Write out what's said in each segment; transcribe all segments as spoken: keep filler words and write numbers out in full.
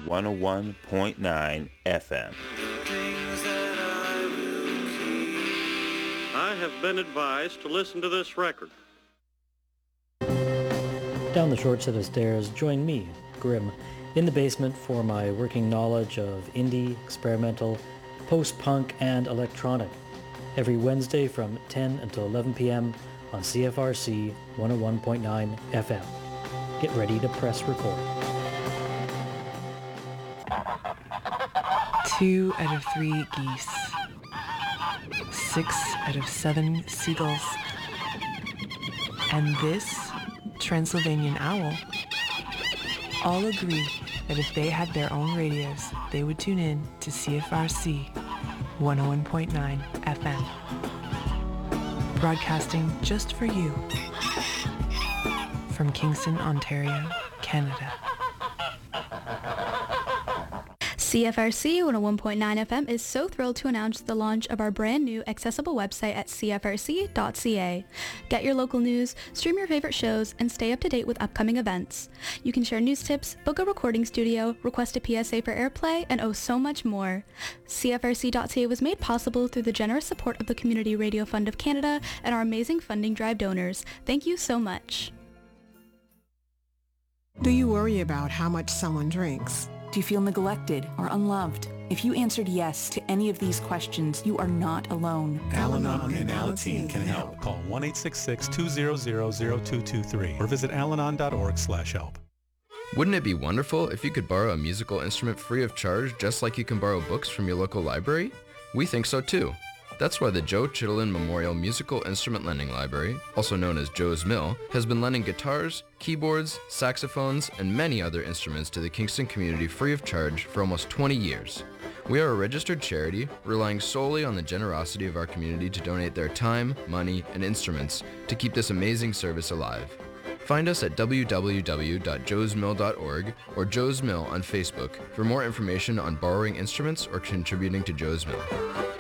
one oh one point nine F M. I have been advised to listen to this record. Down the short set of stairs, join me, Grim, in the basement for my working knowledge of indie, experimental, post-punk, and electronic. Every Wednesday from ten until eleven p.m. on C F R C one oh one point nine F M. Get ready to press record. Two out of three geese. Six out of seven seagulls. And this Transylvanian owl all agree that if they had their own radios, they would tune in to C F R C one oh one point nine F M. Broadcasting just for you from Kingston, Ontario, Canada. C F R C one oh one point nine F M is so thrilled to announce the launch of our brand new accessible website at c f r c dot c a. Get your local news, stream your favorite shows, and stay up to date with upcoming events. You can share news tips, book a recording studio, request a P S A for airplay, and oh so much more. c f r c dot c a was made possible through the generous support of the Community Radio Fund of Canada and our amazing funding drive donors. Thank you so much. Do you worry about how much someone drinks? Do you feel neglected or unloved? If you answered yes to any of these questions, you are not alone. Al-Anon and Alateen can help. Call one eight six six, two hundred, zero two two three or visit alanon dot org slash help. Wouldn't it be wonderful if you could borrow a musical instrument free of charge just like you can borrow books from your local library? We think so too. That's why the Joe Chittenden Memorial Musical Instrument Lending Library, also known as Joe's Mill, has been lending guitars, keyboards, saxophones, and many other instruments to the Kingston community free of charge for almost twenty years. We are a registered charity, relying solely on the generosity of our community to donate their time, money, and instruments to keep this amazing service alive. Find us at w w w dot joes mill dot org or Joe's Mill on Facebook for more information on borrowing instruments or contributing to Joe's Mill.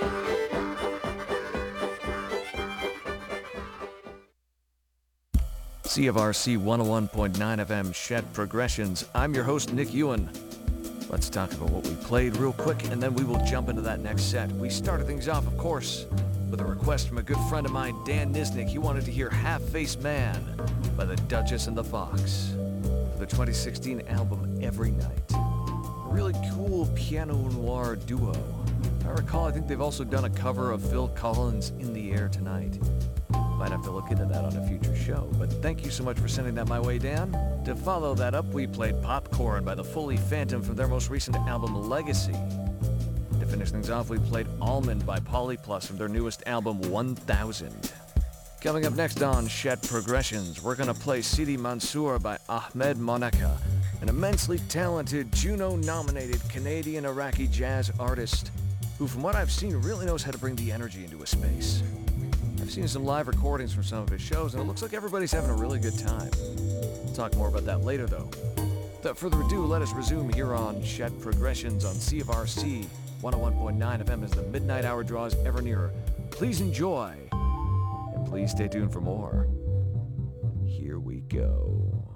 C F R C one oh one point nine F M Shed Progressions. I'm your host, Nick Ewan. Let's talk about what we played real quick, and then we will jump into that next set. We started things off, of course, with a request from a good friend of mine, Dan Nisnik. He wanted to hear Half-Faced Man by the Duchess and the Fox for the twenty sixteen album Every Night. A really cool piano noir duo. If I recall, I think they've also done a cover of Phil Collins' In the Air Tonight. Might have to look into that on a future show, but thank you so much for sending that my way, Dan. To follow that up, we played Popcorn by the Fully Phantom from their most recent album, Legacy. To finish things off, we played Almond by Polyplus from their newest album, one thousand. Coming up next on Shed Progressions, we're going to play Sidi Mansour by Ahmed Moneka, an immensely talented Juno-nominated Canadian-Iraqi jazz artist who, from what I've seen, really knows how to bring the energy into a space. I've seen some live recordings from some of his shows, and it looks like everybody's having a really good time. We'll talk more about that later, though. Without further ado, let us resume here on Shed Progressions on C F R C one oh one point nine F M as the midnight hour draws ever nearer. Please enjoy, and please stay tuned for more. Here we go.